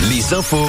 Les infos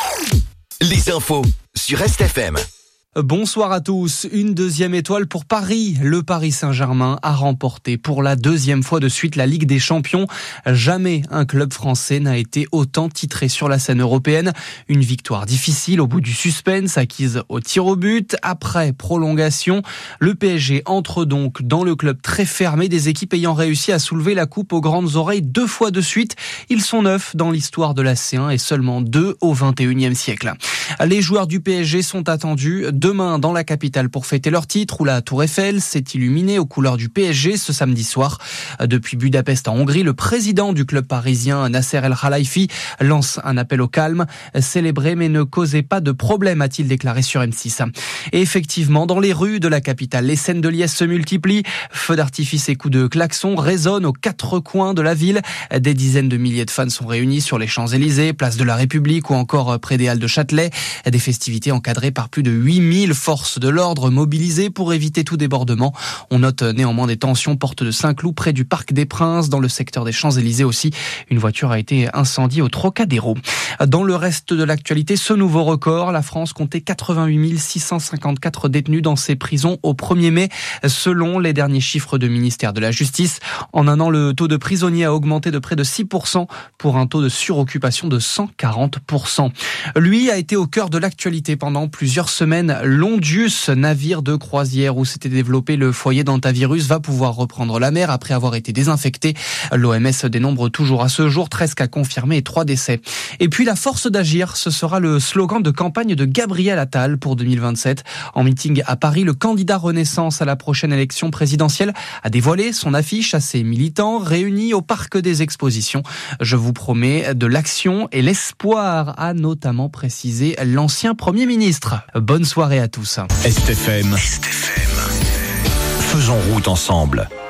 sur RestFM. Bonsoir à tous. Une deuxième étoile pour Paris. Le Paris Saint-Germain a remporté pour la deuxième fois de suite la Ligue des Champions. Jamais un club français n'a été autant titré sur la scène européenne. Une victoire difficile au bout du suspense, acquise au tir au but. Après prolongation, le PSG entre donc dans le club très fermé des équipes ayant réussi à soulever la coupe aux grandes oreilles 2 fois de suite. Ils sont 9 dans l'histoire de la C1 et seulement 2 au 21e siècle. Les joueurs du PSG sont attendus demain dans la capitale pour fêter leur titre, où la Tour Eiffel s'est illuminée aux couleurs du PSG ce samedi soir. Depuis Budapest en Hongrie, le président du club parisien, Nasser El Khelaifi, lance un appel au calme. Célébrer mais ne causez pas de problème, a-t-il déclaré sur M6. Et effectivement, dans les rues de la capitale, les scènes de liesse se multiplient. Feux d'artifice et coups de klaxon résonnent aux 4 coins de la ville. Des dizaines de milliers de fans sont réunis sur les Champs-Élysées, place de la République ou encore près des Halles de Châtelet. Des festivités encadrées par plus de 8000 forces de l'ordre mobilisées pour éviter tout débordement. On note néanmoins des tensions porte de Saint-Cloud près du Parc des Princes, dans le secteur des Champs-Élysées aussi. Une voiture a été incendiée au Trocadéro. Dans le reste de l'actualité, ce nouveau record, la France comptait 88 654 détenus dans ses prisons au 1er mai, selon les derniers chiffres du ministère de la Justice. En un an, le taux de prisonniers a augmenté de près de 6% pour un taux de suroccupation de 140%. Lui a été au cœur de l'actualité pendant plusieurs semaines. Londius, navire de croisière où s'était développé le foyer d'hantavirus, va pouvoir reprendre la mer après avoir été désinfecté. L'OMS dénombre toujours à ce jour 13 cas confirmés et 3 décès. Et puis la force d'agir, ce sera le slogan de campagne de Gabriel Attal pour 2027. En meeting à Paris, le candidat Renaissance à la prochaine élection présidentielle a dévoilé son affiche à ses militants réunis au Parc des Expositions. Je vous promets de l'action et l'espoir, a notamment précisé l'ancien Premier ministre. Bonne soirée à tous. RestFM. Faisons route ensemble.